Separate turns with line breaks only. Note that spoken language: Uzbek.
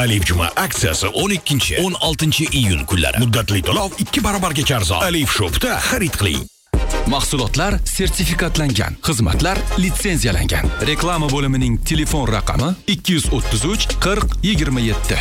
Alif Juma aksiyasi 12-16 iyun kunlari. Muddatli to'lov 2 barobargacha arzon. Alif Shop'da xarid qiling.
Mahsulotlar sertifikatlangan, xizmatlar litsenziyalangan. Reklama bo'limining telefon raqami 233 40 27.